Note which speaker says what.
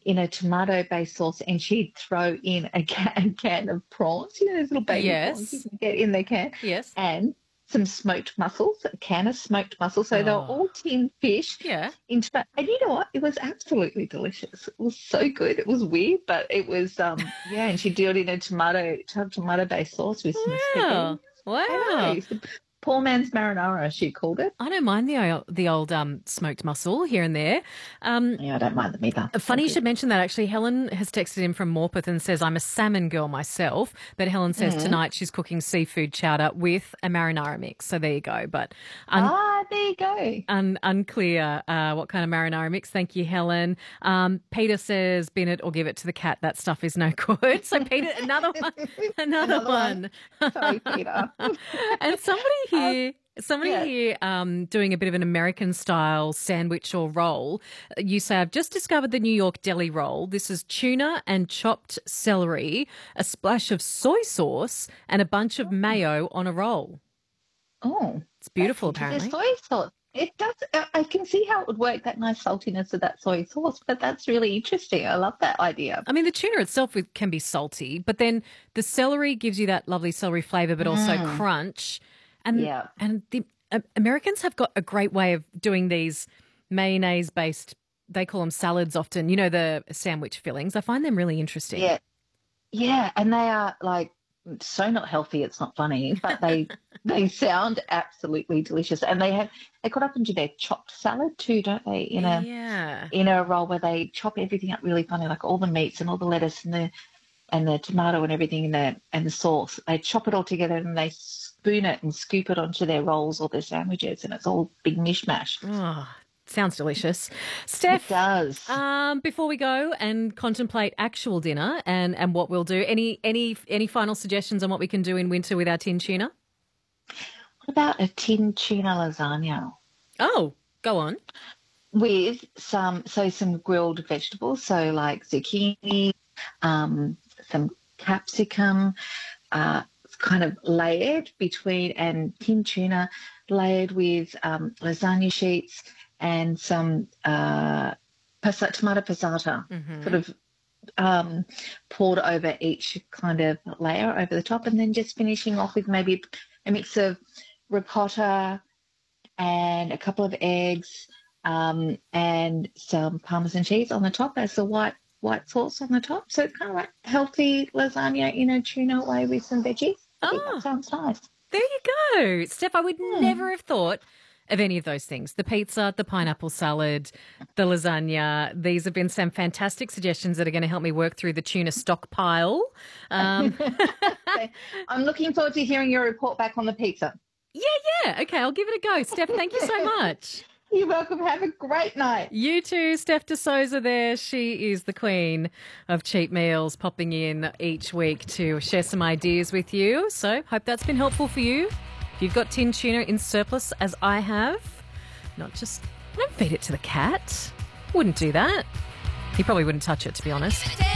Speaker 1: in a tomato-based sauce, and she'd throw in a can of prawns, those little baby prawns you
Speaker 2: Yes.
Speaker 1: can get in the can,
Speaker 2: Yes.
Speaker 1: and some smoked mussels, a can of smoked mussels. So they were
Speaker 2: Oh,
Speaker 1: all tinned fish.
Speaker 2: yeah.
Speaker 1: And you know what? It was absolutely delicious. It was so good. It was weird, but it was, yeah, and she did it in a tomato-based sauce with some spaghetti.
Speaker 2: Wow.
Speaker 1: I
Speaker 2: Wow.
Speaker 1: know. It's the poor man's marinara, she called it.
Speaker 2: I don't mind the old smoked mussel here and there. Um,
Speaker 1: Yeah, I don't mind them either. They're
Speaker 2: Funny you
Speaker 1: good.
Speaker 2: should mention that. Actually, Helen has texted in from Morpeth and says, I'm a salmon girl myself. But Helen says
Speaker 1: Mm.
Speaker 2: tonight she's cooking seafood chowder with a marinara mix. So there you go. But
Speaker 1: There you go.
Speaker 2: unclear what kind of marinara mix. Thank you, Helen. Peter says, bin it or give it to the cat. That stuff is no good. So, Peter, another one. Another
Speaker 1: Another one.
Speaker 2: one.
Speaker 1: Sorry, Peter.
Speaker 2: And somebody
Speaker 1: Um,
Speaker 2: here. Somebody
Speaker 1: yeah.
Speaker 2: here doing a bit of an American style sandwich or roll. You say, I've just discovered the New York deli roll. This is tuna and chopped celery, a splash of soy sauce, and a bunch of mayo on a roll.
Speaker 1: Oh,
Speaker 2: It's beautiful,
Speaker 1: that's interesting.
Speaker 2: apparently.
Speaker 1: The soy sauce. It does. I can see how it would work, that nice saltiness of that soy sauce, but that's really interesting. I love that idea.
Speaker 2: I mean, the tuna itself can be salty, but then the celery gives you that lovely celery flavour, but also crunch. And
Speaker 1: Yeah.
Speaker 2: and the Americans have got a great way of doing these mayonnaise-based. They call them salads often. The sandwich fillings. I find them really interesting.
Speaker 1: Yeah. Yeah. And they are like so not healthy, it's not funny, but they sound absolutely delicious. And they cut up into their chopped salad too, don't they?
Speaker 2: Yeah.
Speaker 1: In a roll where they chop everything up really funny, like all the meats and all the lettuce and the tomato and everything and the sauce. They chop it all together and they spoon it and scoop it onto their rolls or their sandwiches, and it's all big mishmash.
Speaker 2: Oh, sounds delicious.
Speaker 1: It
Speaker 2: Steph,
Speaker 1: does.
Speaker 2: before we go and contemplate actual dinner and what we'll do, any final suggestions on what we can do in winter with our tin tuna?
Speaker 1: What about a tin tuna lasagna
Speaker 2: Oh, go on.
Speaker 1: with some grilled vegetables, so like zucchini, some capsicum, kind of layered between, and tin tuna layered with lasagna sheets and some tomato passata, sort of poured over each kind of layer over the top, and then just finishing off with maybe a mix of ricotta and a couple of eggs, and some Parmesan cheese on the top as the white sauce on the top. So it's kind of like healthy lasagna in a tuna way with some veggies. I think that sounds nice.
Speaker 2: There you go. Steph, I would never have thought of any of those things. The pizza, the pineapple salad, the lasagna. These have been some fantastic suggestions that are going to help me work through the tuna stockpile.
Speaker 1: Okay. I'm looking forward to hearing your report back on the pizza.
Speaker 2: Yeah. Okay, I'll give it a go. Steph, thank you so much.
Speaker 1: You're welcome. Have a great night.
Speaker 2: You too, Steph de Souza there. She is the queen of cheap meals, popping in each week to share some ideas with you. So hope that's been helpful for you. If you've got tin tuna in surplus, as I have, don't feed it to the cat. Wouldn't do that. He probably wouldn't touch it, to be honest.